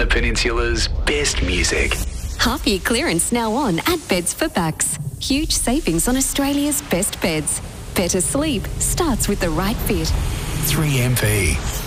the Peninsula's best music. Half-year clearance now on at Beds for Bucks. Huge savings on Australia's best beds. Better sleep starts with the right fit. 3MP.